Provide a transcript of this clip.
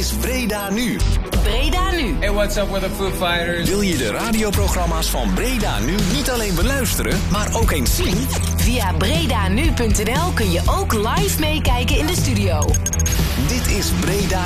is Breda Nu. Breda Nu. Hey, what's up with the Foo Fighters? Wil je de radioprogramma's van Breda Nu niet alleen beluisteren, maar ook eens zien? Via bredanu.nl kun je ook live meekijken in de studio. Dit is Breda